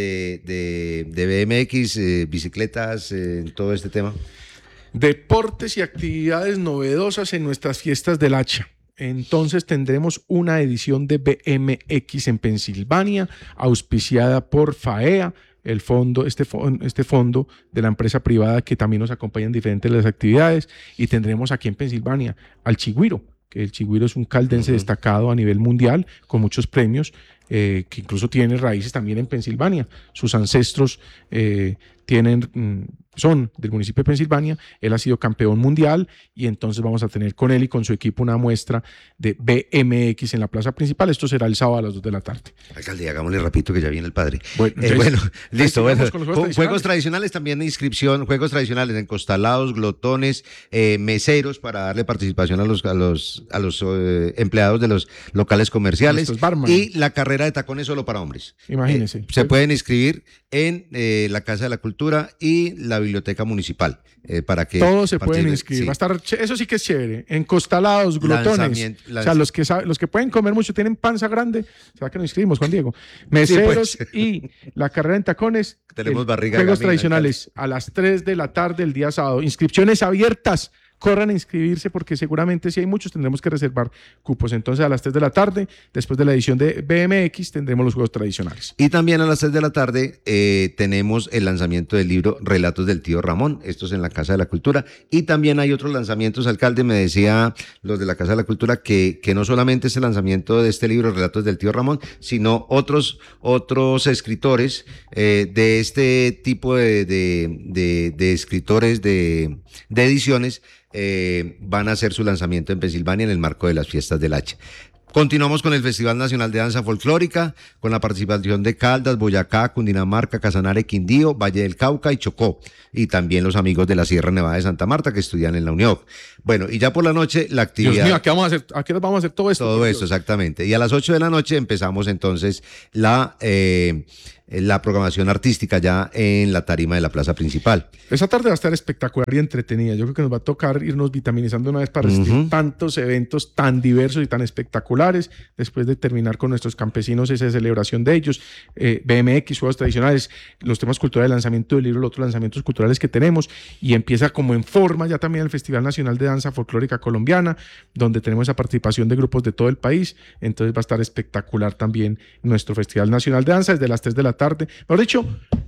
de BMX, bicicletas, todo este tema. Deportes y actividades novedosas en nuestras fiestas del Hacha. Entonces tendremos una edición de BMX en Pensilvania, auspiciada por FAEA, este fondo de la empresa privada que también nos acompaña en diferentes de las actividades. Y tendremos aquí en Pensilvania al Chigüiro, que el Chigüiro es un caldense destacado a nivel mundial, con muchos premios, que incluso tiene raíces también en Pensilvania. Sus ancestros son del municipio de Pensilvania. Él ha sido campeón mundial y entonces vamos a tener con él y con su equipo una muestra de BMX en la plaza principal. Esto será el sábado a las 2 de la tarde. Alcalde, hagámosle rapidito que ya viene el padre. Bueno, Listo. Bueno, juegos tradicionales también, inscripción, juegos tradicionales, encostalados, glotones, meseros para darle participación a los empleados de los locales comerciales y la carrera de tacones solo para hombres. Imagínense. Se pueden inscribir en la Casa de la Cultura y la biblioteca municipal. Para que todos se pueden inscribir. Sí. Va a estar, eso sí que es chévere. Encostalados, glotones. O sea, los que pueden comer mucho, tienen panza grande. ¿Será que nos inscribimos, Juan Diego? Meseros Sí, pues. y la carrera en tacones. Tenemos barriga Juegos gamina, tradicionales a las 3 de la tarde el día sábado. Inscripciones abiertas. Corran a inscribirse porque seguramente si hay muchos tendremos que reservar cupos. Entonces a las 3 de la tarde, después de la edición de BMX, tendremos los juegos tradicionales. Y también a las 3 de la tarde tenemos el lanzamiento del libro Relatos del Tío Ramón. Esto es en la Casa de la Cultura. Y también hay otros lanzamientos, alcalde. Me decía los de la Casa de la Cultura que no solamente es el lanzamiento de este libro Relatos del Tío Ramón, sino otros escritores de este tipo de escritores de ediciones van a hacer su lanzamiento en Pensilvania en el marco de las fiestas del Hacha. Continuamos con el Festival Nacional de Danza Folclórica, con la participación de Caldas, Boyacá, Cundinamarca, Casanare, Quindío, Valle del Cauca y Chocó, y también los amigos de la Sierra Nevada de Santa Marta que estudian en la UNIOC. Bueno, y ya por la noche la actividad... Dios mío, ¿a qué hora vamos a hacer todo esto? Todo esto, exactamente. Y a las 8 de la noche empezamos entonces la programación artística ya en la tarima de la plaza principal. Esa tarde va a estar espectacular y entretenida. Yo creo que nos va a tocar irnos vitaminizando una vez para resistir tantos eventos tan diversos y tan espectaculares. Después de terminar con nuestros campesinos, esa celebración de ellos, BMX, juegos tradicionales, los temas culturales, lanzamiento del libro, los otros lanzamientos culturales que tenemos, y empieza como en forma ya también el Festival Nacional de Danza Folclórica Colombiana, donde tenemos esa participación de grupos de todo el país. Entonces va a estar espectacular también nuestro Festival Nacional de Danza desde las 3 de la tarde. Mejor dicho,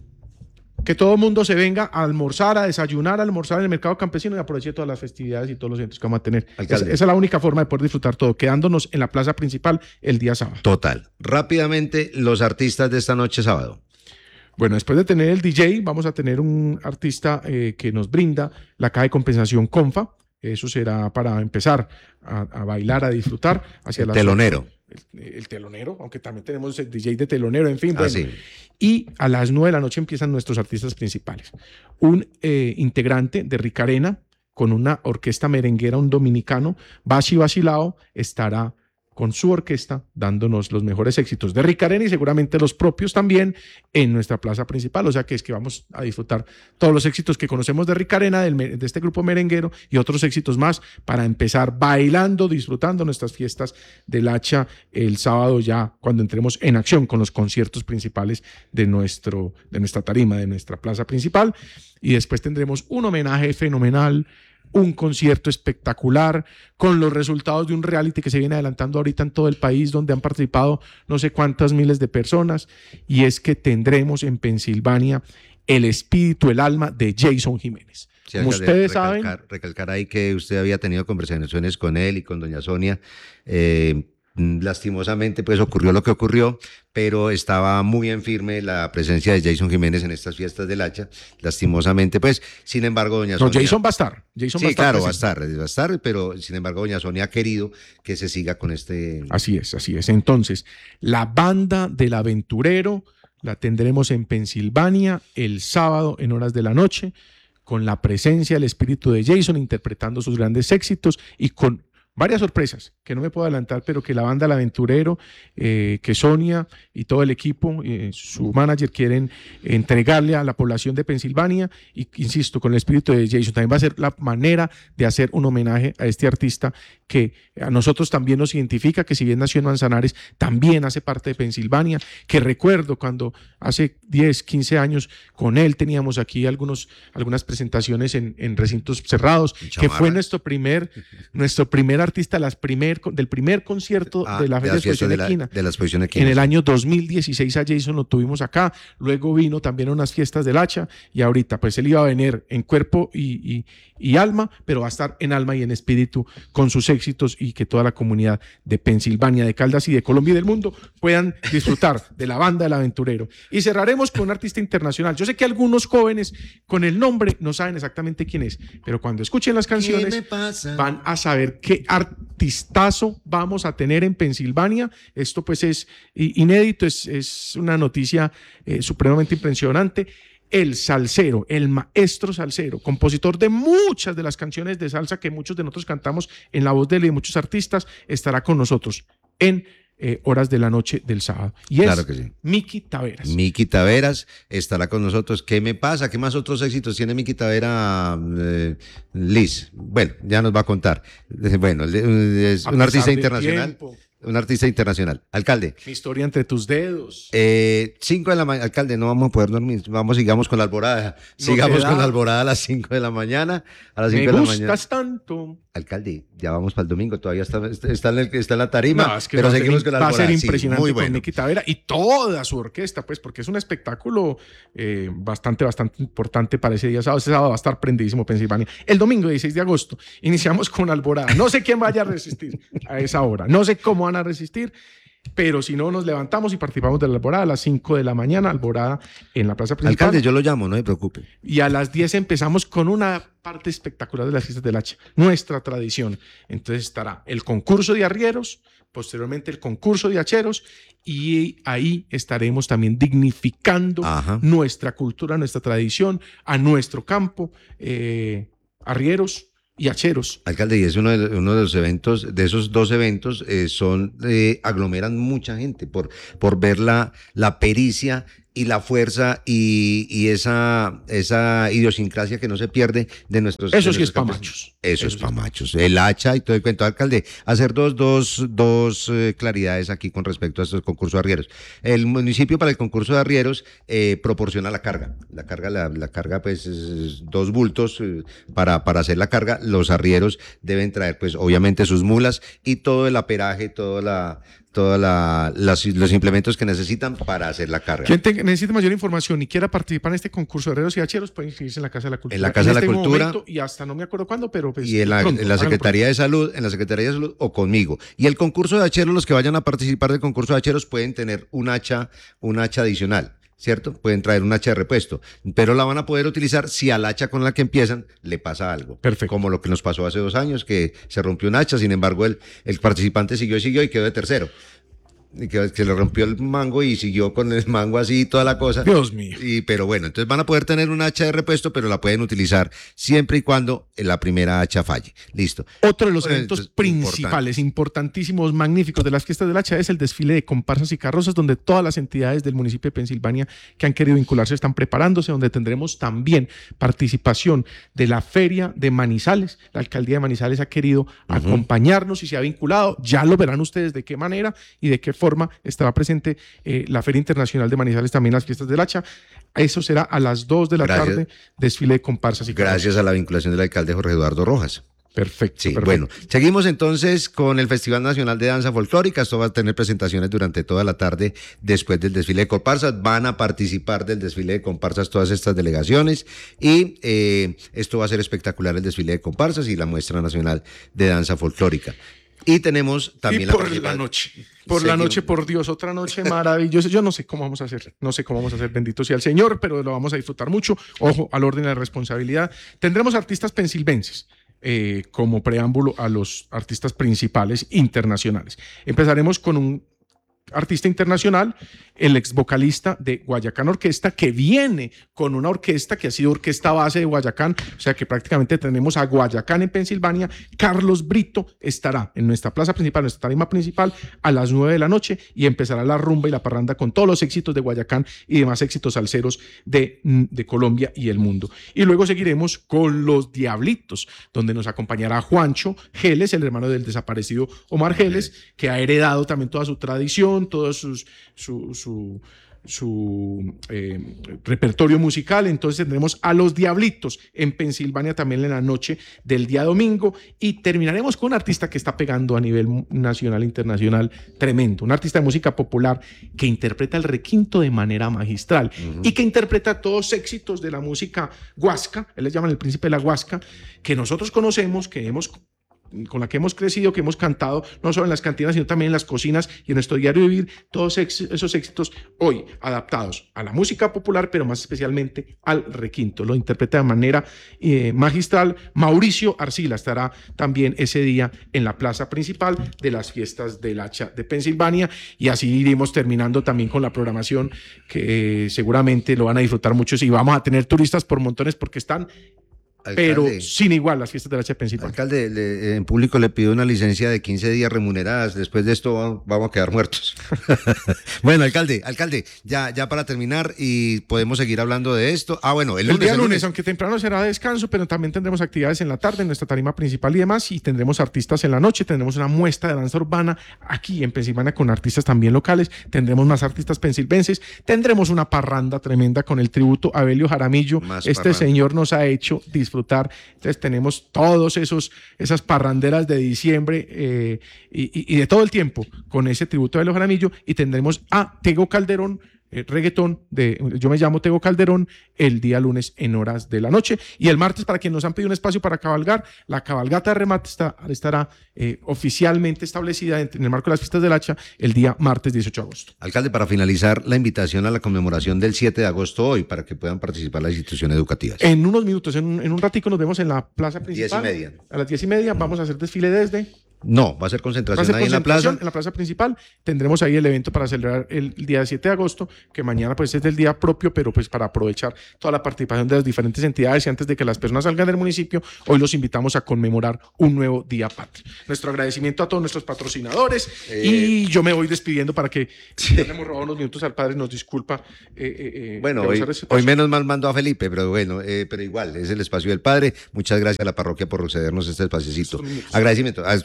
que todo el mundo se venga a almorzar, a desayunar, a almorzar en el mercado campesino y aproveche todas las festividades y todos los eventos que vamos a tener. Esa es la única forma de poder disfrutar todo, quedándonos en la plaza principal el día sábado. Total. Rápidamente, los artistas de esta noche sábado. Bueno, después de tener el DJ, vamos a tener un artista que nos brinda la caja de compensación Confa. Eso será para empezar a bailar, a disfrutar. Hacia el telonero. El telonero, aunque también tenemos el DJ de telonero, en fin. Bueno. Sí. Y a las 9 de la noche empiezan nuestros artistas principales. Un integrante de Ricarena con una orquesta merenguera, un dominicano, Bashi Bashilao, estará con su orquesta dándonos los mejores éxitos de Ricarena y seguramente los propios también en nuestra plaza principal. O sea que es que vamos a disfrutar todos los éxitos que conocemos de Ricarena, de este grupo merenguero, y otros éxitos más para empezar bailando, disfrutando nuestras fiestas del Hacha el sábado, ya cuando entremos en acción con los conciertos principales de nuestra tarima, de nuestra plaza principal. Y después tendremos un homenaje fenomenal, un concierto espectacular con los resultados de un reality que se viene adelantando ahorita en todo el país, donde han participado no sé cuántas miles de personas, y es que tendremos en Pensilvania el espíritu, el alma de Jason Jiménez. Sí, como ustedes saben... Recalcar ahí que usted había tenido conversaciones con él y con doña Sonia. Lastimosamente pues ocurrió lo que ocurrió, pero estaba muy en firme la presencia de Jason Jiménez en estas fiestas del Hacha. Lastimosamente pues, sin embargo doña Sonia... No, Jason va a estar. Sí, claro, va a estar, pero sin embargo doña Sonia ha querido que se siga con este... Así es. Entonces, la banda del aventurero la tendremos en Pensilvania el sábado en horas de la noche, con la presencia del espíritu de Jason interpretando sus grandes éxitos y con varias sorpresas que no me puedo adelantar, pero que la banda El Aventurero, que Sonia y todo el equipo, su manager, quieren entregarle a la población de Pensilvania, y insisto, con el espíritu de Jason. También va a ser la manera de hacer un homenaje a este artista que a nosotros también nos identifica, que si bien nació en Manzanares, también hace parte de Pensilvania, que recuerdo cuando hace 10, 15 años con él teníamos aquí algunas presentaciones en recintos cerrados, que fue nuestro primer artista del primer concierto de la Exposición Equina. De la Exposición Equina. En el año 2016 a Jason lo tuvimos acá, luego vino también a unas fiestas del Hacha, y ahorita pues él iba a venir en cuerpo y alma, pero va a estar en alma y en espíritu con sus éxitos, y que toda la comunidad de Pensilvania, de Caldas y de Colombia y del mundo puedan disfrutar de la banda del Aventurero. Y cerraremos con un artista internacional. Yo sé que algunos jóvenes con el nombre no saben exactamente quién es, pero cuando escuchen las canciones van a saber qué artistazo vamos a tener en Pensilvania. Esto pues es inédito, es una noticia supremamente impresionante. El salsero, el maestro salsero, compositor de muchas de las canciones de salsa que muchos de nosotros cantamos en la voz de él y de muchos artistas, estará con nosotros en horas de la noche del sábado. Y es Claro que sí. Miki Taveras. Miki Taveras estará con nosotros. ¿Qué me pasa? ¿Qué más otros éxitos tiene Miki Tavera? Liz. Bueno, ya nos va a contar. Bueno, es un artista internacional. Un artista internacional. Alcalde. Mi historia entre tus dedos. 5 de la mañana. Alcalde, no vamos a poder dormir. Sigamos con la alborada. Sigamos con la alborada a las 5 de la mañana. A las 5 de la mañana. Me gustas tanto. Alcalde, ya vamos para el domingo. Todavía está en la tarima. No, es que pero seguimos con la alborada. Va a ser impresionante, muy con bueno. Miki Tavera y toda su orquesta, pues, porque es un espectáculo bastante importante para ese día sábado. Ese sábado va a estar prendidísimo Pensilvania. El domingo 16 de agosto iniciamos con alborada. No sé quién vaya a resistir a esa hora. No sé cómo van a resistir, pero si no, nos levantamos y participamos de la alborada a las 5 de la mañana, alborada en la plaza principal. Alcalde, yo lo llamo, no se preocupe. Y a las 10 empezamos con una parte espectacular de las fiestas del Hacha, nuestra tradición. Entonces estará el concurso de arrieros, posteriormente el concurso de hacheros, y ahí estaremos también dignificando nuestra cultura, nuestra tradición, a nuestro campo, arrieros y hacheros. Alcalde, y es uno de los eventos, de esos 2 eventos, aglomeran mucha gente por ver la pericia y la fuerza y esa idiosincrasia que no se pierde de nuestros... Eso sí es pa' machos. Eso es pa' machos. El hacha y todo el cuento. Alcalde, hacer dos claridades aquí con respecto a estos concursos de arrieros. El municipio para el concurso de arrieros proporciona la carga. La carga pues es 2 bultos para hacer la carga. Los arrieros deben traer pues obviamente sus mulas y todo el aperaje, los implementos que necesitan para hacer la carga. Quien necesite mayor información y quiera participar en este concurso de herreros y hacheros puede inscribirse en la Casa de la Cultura. En la Casa de la Cultura. Momento, y hasta no me acuerdo cuándo, pero pues y en la Secretaría de Salud, o conmigo. Y el concurso de hacheros, los que vayan a participar del concurso de hacheros pueden tener un hacha adicional. ¿Cierto? Pueden traer un hacha de repuesto, pero la van a poder utilizar si al hacha con la que empiezan le pasa algo. Perfecto. Como lo que nos pasó hace 2 años, que se rompió un hacha, sin embargo el participante siguió y quedó de tercero. Y que le rompió el mango y siguió con el mango así y toda la cosa. Dios mío. Pero bueno, entonces van a poder tener un hacha de repuesto, pero la pueden utilizar siempre y cuando la primera hacha falle. Listo. Otro de los eventos principales, importantísimos, magníficos de las fiestas del Hacha es el desfile de comparsas y carrozas, donde todas las entidades del municipio de Pensilvania que han querido vincularse están preparándose, donde tendremos también participación de la Feria de Manizales. La alcaldía de Manizales ha querido acompañarnos y se ha vinculado. Ya lo verán ustedes de qué manera y de qué forma estará presente la Feria Internacional de Manizales, también las fiestas del Hacha. Eso será a las 2 de la tarde, desfile de comparsas y carrozas. Gracias a la vinculación del alcalde Jorge Eduardo Rojas. Perfecto, sí, perfecto. Bueno, seguimos entonces con el Festival Nacional de Danza Folclórica. Esto va a tener presentaciones durante toda la tarde después del desfile de comparsas. Van a participar del desfile de comparsas todas estas delegaciones y esto va a ser espectacular, el desfile de comparsas y la muestra nacional de danza folclórica. Y tenemos también la noche, por Dios, otra noche maravillosa. Yo no sé cómo vamos a hacer, bendito sea el Señor, pero lo vamos a disfrutar mucho. Ojo, al orden de la responsabilidad. Tendremos artistas pensilvenses como preámbulo a los artistas principales internacionales. Empezaremos con un artista internacional, el ex vocalista de Guayacán Orquesta, que viene con una orquesta que ha sido orquesta base de Guayacán, o sea que prácticamente tenemos a Guayacán en Pensilvania. Carlos Brito estará en nuestra plaza principal, nuestra tarima principal, a las 9 de la noche y empezará la rumba y la parranda con todos los éxitos de Guayacán y demás éxitos salseros de Colombia y el mundo. Y luego seguiremos con Los Diablitos, donde nos acompañará Juancho Geles, el hermano del desaparecido Omar Geles, que ha heredado también toda su tradición, todo su repertorio musical. Entonces tendremos a Los Diablitos en Pensilvania también en la noche del día domingo y terminaremos con un artista que está pegando a nivel nacional e internacional tremendo, un artista de música popular que interpreta el requinto de manera magistral y que interpreta todos éxitos de la música huasca. Él les llaman el príncipe de la huasca, que nosotros conocemos, con la que hemos crecido, que hemos cantado no solo en las cantinas sino también en las cocinas y en nuestro diario vivir, todos esos éxitos hoy adaptados a la música popular, pero más especialmente al requinto. Lo interpreta de manera magistral. Mauricio Arcila estará también ese día en la plaza principal de las fiestas del Hacha de Pensilvania, y así iremos terminando también con la programación que seguramente lo van a disfrutar muchos y vamos a tener turistas por montones porque están pero sin igual las fiestas del Hacha de Pensilvania. Alcalde, en público le pido una licencia de 15 días remuneradas. Después de esto vamos a quedar muertos. Bueno, alcalde, ya para terminar y podemos seguir hablando de esto. Bueno, el día lunes, aunque temprano será descanso, pero también tendremos actividades en la tarde en nuestra tarima principal y demás, y tendremos artistas en la noche, tendremos una muestra de danza urbana aquí en Pensilvania con artistas también locales, tendremos más artistas pensilvenses, tendremos una parranda tremenda con el tributo a Abelio Jaramillo. Señor nos ha hecho disfrutar. Entonces tenemos todos esas parranderas de diciembre y de todo el tiempo con ese tributo a Abelio Jaramillo, y tendremos a Tego Calderón, reggaetón Yo me llamo Tego Calderón, el día lunes en horas de la noche, y el martes, para quienes nos han pedido un espacio para cabalgar, la cabalgata de remate estará oficialmente establecida en el marco de las fiestas del Hacha el día martes 18 de agosto. Alcalde, para finalizar, la invitación a la conmemoración del 7 de agosto hoy, para que puedan participar las instituciones educativas. En unos minutos, en un ratico nos vemos en la plaza principal. 10:30. A las 10:30 vamos a hacer desfile desde... No, va a ser concentración ahí en la plaza. En la plaza principal tendremos ahí el evento para celebrar el día 7 de agosto, que mañana pues es el día propio, pero pues para aprovechar toda la participación de las diferentes entidades, y antes de que las personas salgan del municipio, hoy los invitamos a conmemorar un nuevo día patrio. Nuestro agradecimiento a todos nuestros patrocinadores, y yo me voy despidiendo para que le hemos robado unos minutos al padre, nos disculpa. Bueno, hoy menos mal mandó a Felipe, pero bueno, pero igual, es el espacio del padre. Muchas gracias a la parroquia por cedernos este espaciocito. Agradecimiento a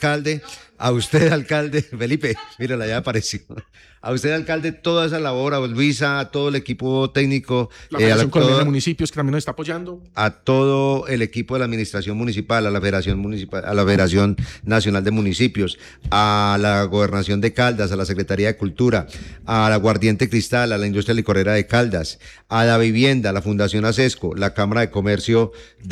usted, alcalde, Felipe, mírala, ya apareció. A usted, alcalde, toda esa labor, a Luisa, a todo el equipo técnico, la Federación Colombiana de Municipios, que también nos está apoyando, a todo el equipo de la administración municipal, a la Federación Nacional de Municipios, a la Gobernación de Caldas, a la Secretaría de Cultura, a la Aguardiente Cristal, a la Industria Licorera de Caldas, a la Vivienda, a la Fundación ASESCO, la Cámara de Comercio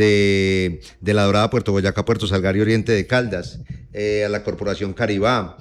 de La Dorada, Puerto Boyacá, Puerto Salgar y Oriente de Caldas, a la Corporación Caribá,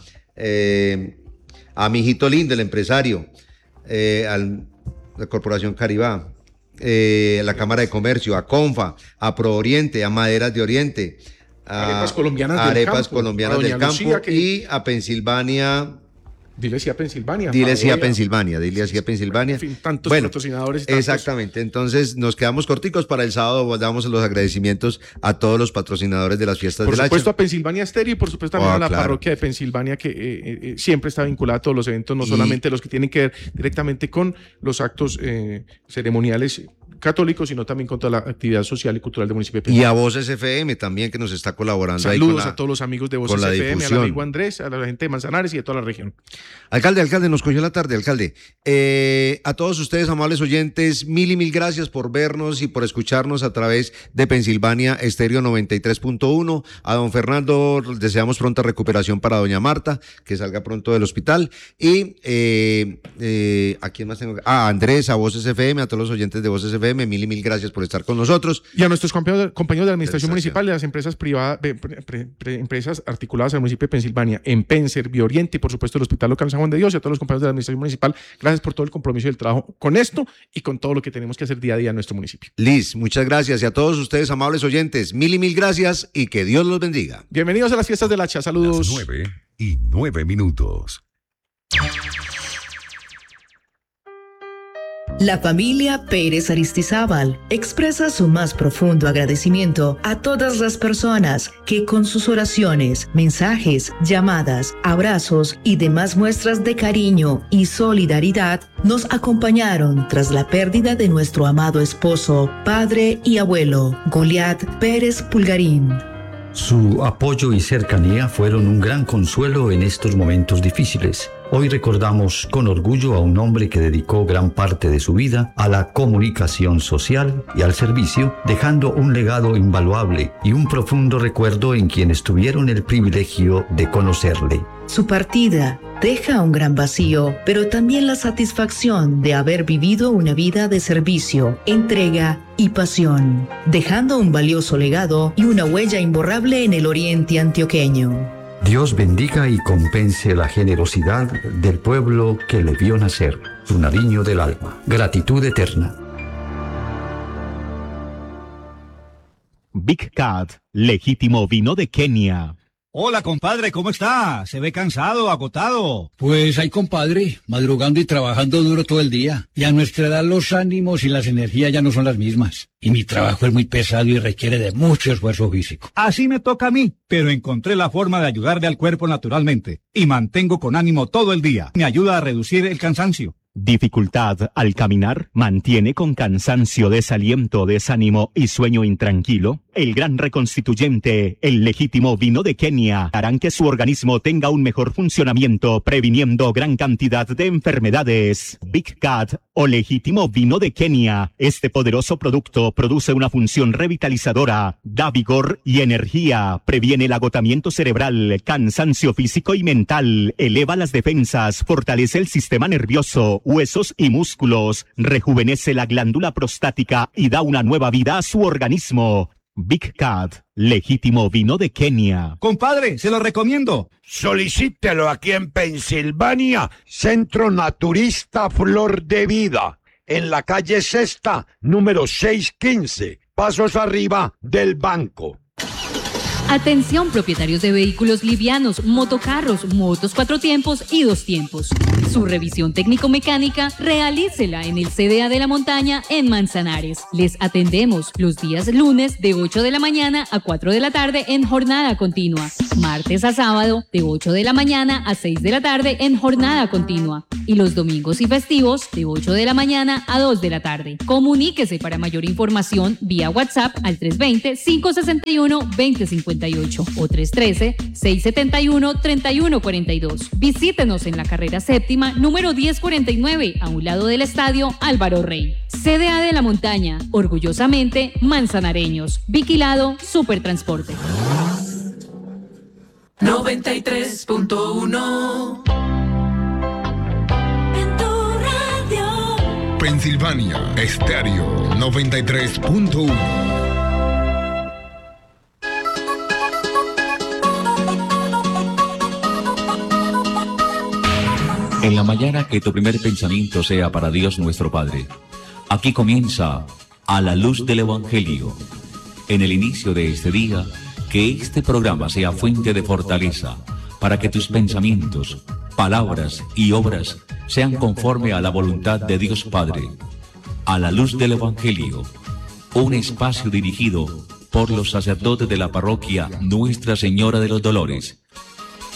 a mi hijito lindo, el empresario, a la Corporación Caribá, a la Cámara de Comercio, a Confa, a Pro Oriente, a Maderas de Oriente, a Arepas Colombianas del Campo, y a Pensilvania. Dile sí a Pensilvania. Dile sí a Pensilvania. En fin, tantos patrocinadores. Exactamente. Entonces nos quedamos corticos. Para el sábado damos los agradecimientos a todos los patrocinadores de las fiestas del Hacha. Por supuesto a Pensilvania Stereo, y por supuesto también a la parroquia de Pensilvania, que siempre está vinculada a todos los eventos, no solamente los que tienen que ver directamente con los actos ceremoniales católicos, sino también con toda la actividad social y cultural del municipio de Pensilvania. Y a Voces FM también, que nos está colaborando. Saludos a todos los amigos de Voces FM, al amigo Andrés, a la gente de Manzanares y de toda la región. Alcalde, nos cogió la tarde, alcalde. A todos ustedes, amables oyentes, mil gracias por vernos y por escucharnos a través de Pensilvania Estéreo 93.1. A don Fernando deseamos pronta recuperación para doña Marta, que salga pronto del hospital. Y ¿a quién más tengo? A Andrés, a Voces FM, a todos los oyentes de Voces FM, mil gracias por estar con nosotros. Y a nuestros compañeros de la administración municipal, de las empresas privadas, empresas articuladas al municipio de Pensilvania, Empenser, Bioriente y por supuesto el Hospital Local San Juan de Dios, y a todos los compañeros de la administración municipal, gracias por todo el compromiso y el trabajo con esto y con todo lo que tenemos que hacer día a día en nuestro municipio. Liz, muchas gracias, y a todos ustedes, amables oyentes, mil gracias y que Dios los bendiga. Bienvenidos a las fiestas del Hacha, saludos. 9:09. La familia Pérez Aristizábal expresa su más profundo agradecimiento a todas las personas que con sus oraciones, mensajes, llamadas, abrazos y demás muestras de cariño y solidaridad nos acompañaron tras la pérdida de nuestro amado esposo, padre y abuelo, Goliat Pérez Pulgarín. Su apoyo y cercanía fueron un gran consuelo en estos momentos difíciles. Hoy recordamos con orgullo a un hombre que dedicó gran parte de su vida a la comunicación social y al servicio, dejando un legado invaluable y un profundo recuerdo en quienes tuvieron el privilegio de conocerle. Su partida deja un gran vacío, pero también la satisfacción de haber vivido una vida de servicio, entrega y pasión, dejando un valioso legado y una huella imborrable en el oriente antioqueño. Dios bendiga y compense la generosidad del pueblo que le vio nacer, su Nariño del alma. Gratitud eterna. Big Cat, legítimo vino de Kenia. Hola, compadre, ¿cómo está? Se ve cansado, agotado. Pues ay, compadre, madrugando y trabajando duro todo el día. Y a nuestra edad los ánimos y las energías ya no son las mismas. Y mi trabajo es muy pesado y requiere de mucho esfuerzo físico. Así me toca a mí, pero encontré la forma de ayudarle al cuerpo naturalmente. Y mantengo con ánimo todo el día. Me ayuda a reducir el cansancio. ¿Dificultad al caminar? ¿Mantiene con cansancio, desaliento, desánimo y sueño intranquilo? El gran reconstituyente, el legítimo vino de Kenia, harán que su organismo tenga un mejor funcionamiento, previniendo gran cantidad de enfermedades. Big Cat o legítimo vino de Kenia. Este poderoso producto produce una función revitalizadora, da vigor y energía, previene el agotamiento cerebral, cansancio físico y mental, eleva las defensas, fortalece el sistema nervioso, huesos y músculos, rejuvenece la glándula prostática y da una nueva vida a su organismo. Big Cat, legítimo vino de Kenia. Compadre, se lo recomiendo. Solicítelo aquí en Pensilvania, Centro Naturista Flor de Vida, en la calle Sexta, número 615, pasos arriba del banco. Atención propietarios de vehículos livianos, motocarros, motos 4 tiempos y 2 tiempos. Su revisión técnico-mecánica realícela en el CDA de la Montaña en Manzanares. Les atendemos los días lunes de 8 de la mañana a 4 de la tarde en jornada continua. Martes a sábado de 8 de la mañana a 6 de la tarde en jornada continua. Y los domingos y festivos de 8 de la mañana a 2 de la tarde. Comuníquese para mayor información vía WhatsApp al 320-561-2058 o 313-671-3142. Visítenos en la carrera séptima, número 1049, a un lado del estadio Álvaro Rey. CDA de la Montaña, orgullosamente manzanareños. Vigilado Supertransporte. 93.1 Pensilvania Estéreo 93.1. En la mañana que tu primer pensamiento sea para Dios nuestro Padre. Aquí comienza A la Luz del Evangelio. En el inicio de este día, que este programa sea fuente de fortaleza para que tus pensamientos, palabras y obras sean conforme a la voluntad de Dios Padre. A la Luz del Evangelio, un espacio dirigido por los sacerdotes de la parroquia Nuestra Señora de los Dolores,